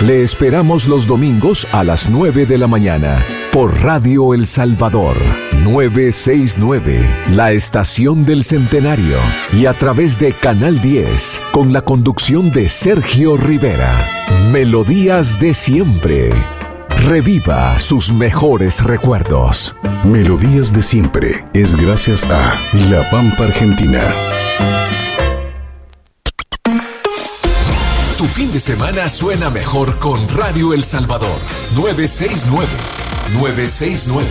Le esperamos los domingos a las 9 de la mañana por Radio El Salvador 969, la estación del Centenario, y a través de Canal 10 con la conducción de Sergio Rivera. Melodías de siempre. Reviva sus mejores recuerdos. Melodías de siempre es gracias a La Pampa Argentina. Tu fin de semana suena mejor con Radio El Salvador 969. 969.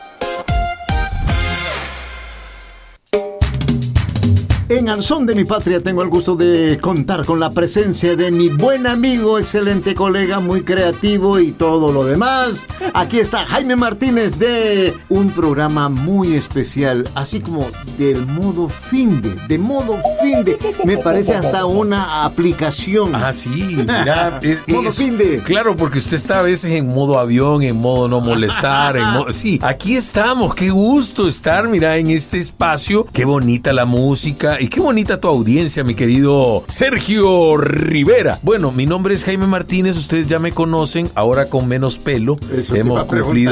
En Al Son de mi Patria tengo el gusto de contar con la presencia de mi buen amigo, excelente colega, muy creativo y todo lo demás. Aquí está Jaime Martínez de un programa muy especial, así como del modo finde, de modo finde. Me parece hasta una aplicación. Ah, sí, mira, modo finde. Claro, porque usted está a veces en modo avión, en modo no molestar, sí, aquí estamos, qué gusto estar, mira, en este espacio, qué bonita la música. Y qué bonita tu audiencia, mi querido Sergio Rivera. Bueno, mi nombre es Jaime Martínez, ustedes ya me conocen, ahora con menos pelo. Eso hemos cumplido.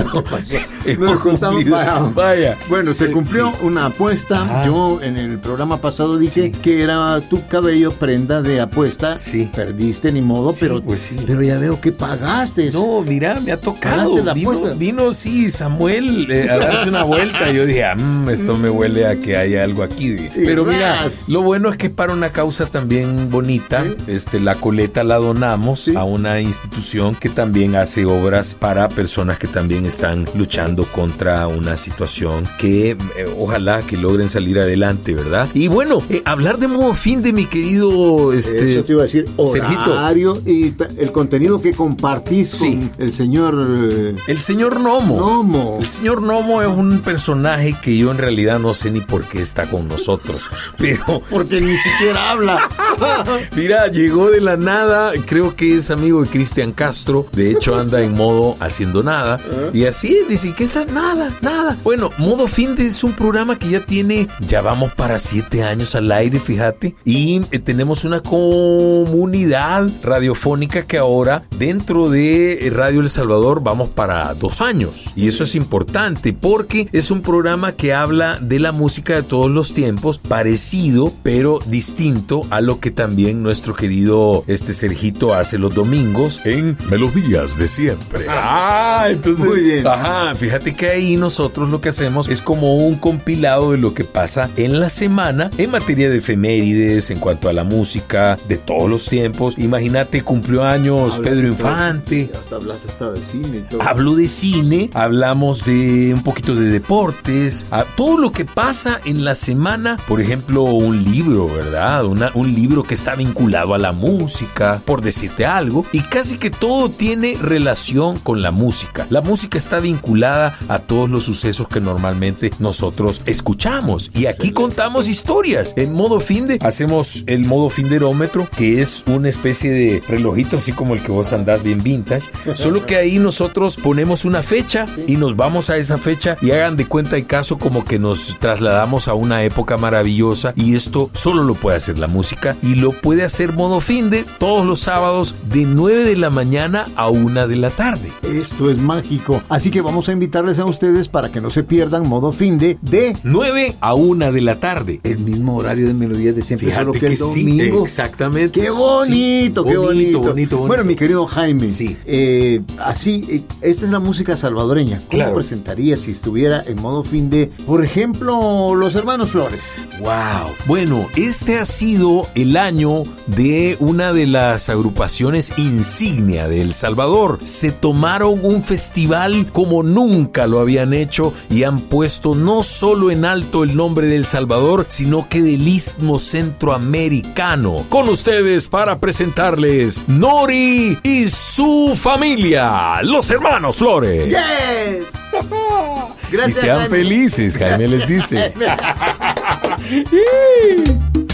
Hemos cumplido. Vaya. Bueno, se cumplió una apuesta. Ah. Yo en el programa pasado dije que era tu cabello prenda de apuesta. Sí. Perdiste, ni modo, Sí, pero, pues sí. pero ya veo que pagaste. No, mira, me ha tocado. ¿Pagaste la apuesta? Vino, sí, Samuel a darse una vuelta. Yo dije, esto me huele a que hay algo aquí. Pero mira, lo bueno es que para una causa también bonita, la coleta la donamos a una institución que también hace obras para personas que también están luchando contra una situación que ojalá que logren salir adelante, ¿verdad? Y bueno, hablar de modo fin de mi querido Eso te iba a decir, horario Sergito. y el contenido que compartís con el señor... El señor Nomo. El señor Nomo es un personaje que yo en realidad no sé ni por qué está con nosotros, pero... Porque ni siquiera habla. Mira, llegó de la nada, creo que es amigo de Cristian Castro, de hecho anda en modo haciendo nada, y así dice, ¿qué está? Nada. Bueno, Modo Finde es un programa que ya vamos para 7 años al aire, fíjate, y tenemos una comunidad radiofónica que ahora dentro de Radio El Salvador vamos para 2 años, y eso es importante porque es un programa que habla de la música de todos los tiempos, parecido pero distinto a lo que también nuestro querido Sergito hace los domingos en Melodías de Siempre. Entonces, muy bien. Fíjate que ahí nosotros lo que hacemos es como un compilado de lo que pasa en la semana en materia de efemérides, en cuanto a la música de todos los tiempos. Imagínate, cumplió años Pedro Infante. Hablas hasta de cine y todo. Hablo de cine, hablamos de un poquito de deportes, todo lo que pasa en la semana, por ejemplo, un libro, ¿verdad? Un libro que está vinculado a la música, por decirte algo, y casi que todo tiene relación con la música. La música está vinculada a todos los sucesos que normalmente nosotros escuchamos, y aquí contamos historias. En Modo Finde hacemos el modo finderómetro, que es una especie de relojito así como el que vos andás bien vintage, solo que ahí nosotros ponemos una fecha y nos vamos a esa fecha, y hagan de cuenta y caso como que nos trasladamos a una época maravillosa, y esto solo lo puede hacer la música, y lo puede hacer Modo Finde todos los sábados de 9 de la mañana a 1 de la tarde. Esto es mágico, así que vamos a invitarles a ustedes para que no se pierdan Modo Finde de 9 a 1 de la tarde. El mismo horario de Melodías de Siempre, Fíjate solo que el domingo. Sí, exactamente. ¡Qué bonito, sí. qué bonito! Bonito. Bueno, mi querido Jaime, sí. Esta es la música salvadoreña. ¿Cómo presentaría si estuviera en Modo Finde, por ejemplo, los Hermanos Flores? ¡Wow! Bueno, este ha sido el año de una de las agrupaciones insignia de El Salvador. Se tomaron un festival como nunca lo habían hecho y han puesto no solo en alto el nombre de El Salvador, sino que del Istmo Centroamericano. Con ustedes para presentarles Nori y su familia, los Hermanos Flores. ¡Yes! Gracias, y sean Jaime. felices, Jaime les dice.